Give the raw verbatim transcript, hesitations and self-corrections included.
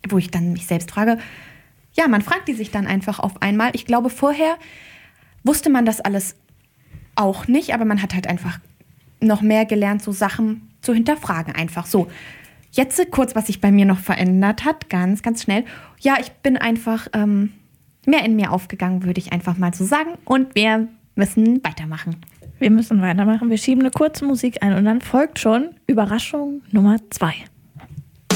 wo ich dann mich selbst frage, ja, man fragt die sich dann einfach auf einmal. Ich glaube, vorher wusste man das alles auch nicht, aber man hat halt einfach noch mehr gelernt, so Sachen zu hinterfragen einfach so. Jetzt kurz, was sich bei mir noch verändert hat, ganz, ganz schnell. Ja, ich bin einfach ähm, mehr in mir aufgegangen, würde ich einfach mal so sagen. Und wir müssen weitermachen. Wir müssen weitermachen. Wir schieben eine kurze Musik ein und dann folgt schon Überraschung Nummer zwei.